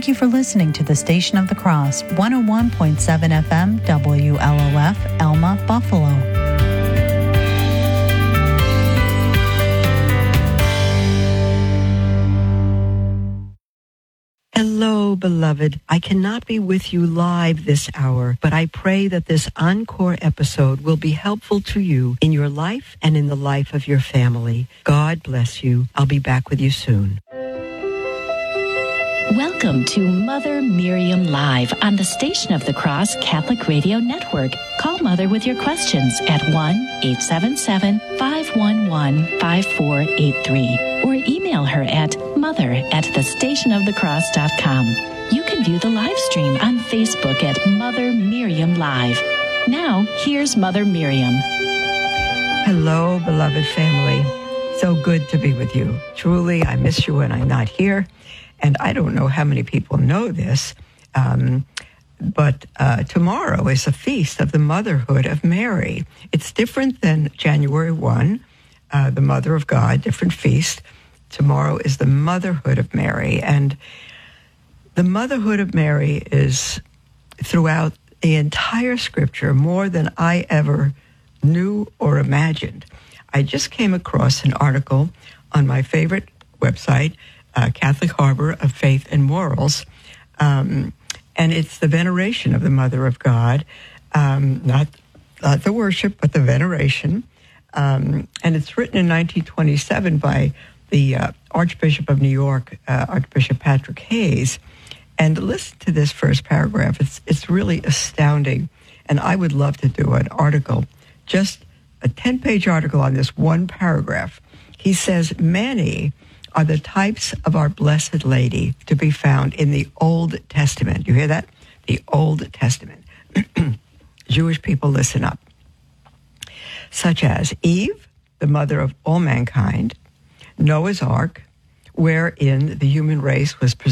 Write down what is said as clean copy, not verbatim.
Thank you for listening to the Station of the Cross, 101.7 FM, WLOF, Elma, Buffalo. Hello, beloved. I cannot be with you live this hour, but I pray that this encore episode will be helpful to you in your life and in the life of your family. God bless you. I'll be back with you soon. Welcome to Mother Miriam Live on the Station of the Cross Catholic Radio Network. Call Mother with your questions at 1-877-511-5483 or email her at mother@thestationofthecross.com. You can view the live stream on Facebook at Mother Miriam Live. Now, here's Mother Miriam. Hello, beloved family. So good to be with you. Truly, I miss you when I'm not here. And I don't know how many people know this, but tomorrow is a feast of the motherhood of Mary. It's different than January 1, the Mother of God, different feast. Tomorrow is the motherhood of Mary. And the motherhood of Mary is throughout the entire scripture more than I ever knew or imagined. I just came across an article on my favorite website, Catholic Harbor of Faith and Morals, and it's the veneration of the Mother of God, not the worship, but the veneration, and it's written in 1927 by the Archbishop of New York, Archbishop Patrick Hayes, and listen to this first paragraph. It's really astounding, and I would love to do an article, just a 10-page article on this one paragraph. He says, many are the types of our Blessed Lady to be found in the Old Testament. You hear that? The Old Testament. Jewish people, listen up. Such as Eve, the mother of all mankind, Noah's Ark, wherein the human race was preserved,